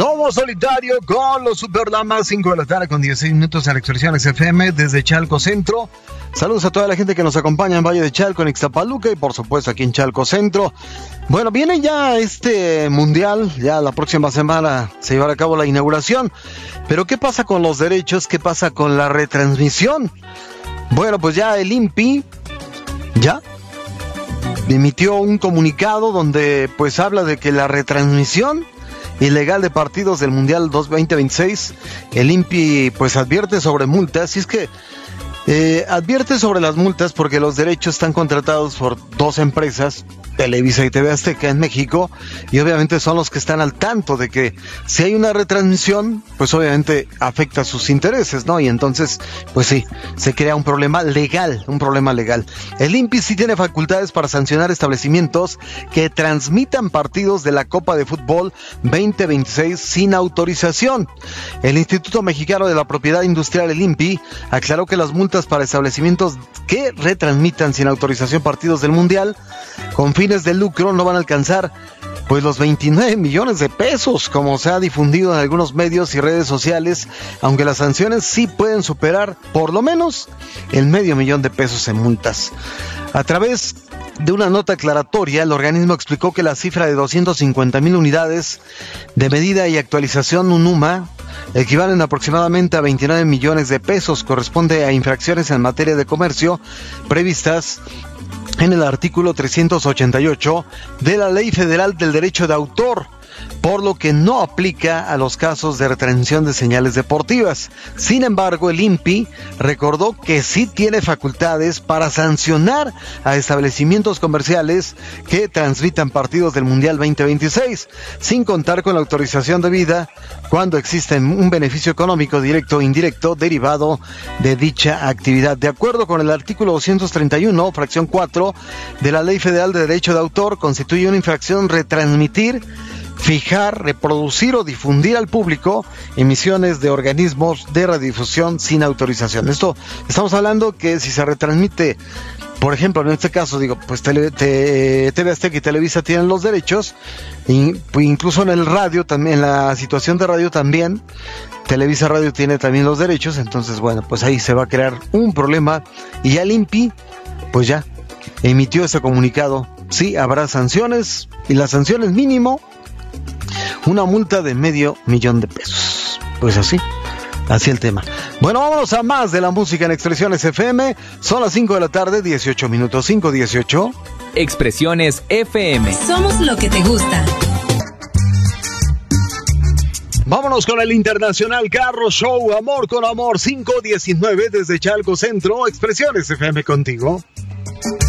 Lobo Solitario con los Superlamas, 5 de la tarde con 16 minutos en Expresiones FM desde Chalco Centro. Saludos a toda la gente que nos acompaña en Valle de Chalco, en Ixtapaluca y por supuesto aquí en Chalco Centro. Bueno, viene ya este mundial, ya la próxima semana se llevará a cabo la inauguración. Pero ¿qué pasa con los derechos? ¿Qué pasa con la retransmisión? Bueno, pues ya el INPI ya emitió un comunicado donde pues habla de que la retransmisión ilegal de partidos del Mundial 2026, el INPI pues advierte sobre multas, y es que advierte sobre las multas porque los derechos están contratados por dos empresas, Televisa y TV Azteca en México, y obviamente son los que están al tanto de que si hay una retransmisión, pues obviamente afecta sus intereses, ¿no? Y entonces, pues sí, se crea un problema legal, El INPI sí tiene facultades para sancionar establecimientos que transmitan partidos de la Copa de Fútbol 2026 sin autorización. El Instituto Mexicano de la Propiedad Industrial, el INPI, aclaró que las multas para establecimientos que retransmitan sin autorización partidos del Mundial con fines de lucro no van a alcanzar pues los 29 millones de pesos, como se ha difundido en algunos medios y redes sociales, aunque las sanciones sí pueden superar por lo menos el $500,000 de pesos en multas. A través de una nota aclaratoria, el organismo explicó que la cifra de 250,000 unidades de medida y actualización UNUMA equivalen aproximadamente a 29 millones de pesos, corresponde a infracciones en materia de comercio previstas en el artículo 388 de la Ley Federal del Derecho de Autor, por lo que no aplica a los casos de retransmisión de señales deportivas. Sin embargo, el INPI recordó que sí tiene facultades para sancionar a establecimientos comerciales que transmitan partidos del Mundial 2026, sin contar con la autorización debida cuando existe un beneficio económico directo o indirecto derivado de dicha actividad. De acuerdo con el artículo 231, fracción 4 de la Ley Federal de Derecho de Autor, constituye una infracción retransmitir, fijar, reproducir o difundir al público emisiones de organismos de radiodifusión sin autorización. Esto estamos hablando que si se retransmite, por ejemplo, en este caso, pues TV Azteca y Televisa tienen los derechos, y incluso en el radio también, en la situación de radio también, Televisa Radio tiene también los derechos. Entonces, bueno, pues ahí se va a crear un problema, y ya el INPI, pues ya emitió ese comunicado. Sí, habrá sanciones, y las sanciones mínimo una multa de $500,000 de pesos. Pues así el tema. Bueno, vámonos a más de la música en Expresiones FM. Son las 5 de la tarde, 18 minutos, 5:18. Expresiones FM. Somos lo que te gusta. Vámonos con el Internacional Carro Show, Amor con Amor, 5:19 desde Chalco Centro. Expresiones FM contigo.